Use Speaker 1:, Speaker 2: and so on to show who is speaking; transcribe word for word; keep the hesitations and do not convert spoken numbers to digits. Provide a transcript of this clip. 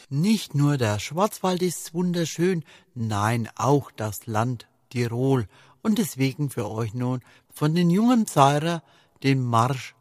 Speaker 1: Nicht nur der Schwarzwald ist wunderschön, nein, auch das Land Tirol. Und deswegen für euch nun von den jungen Psarer den Marsch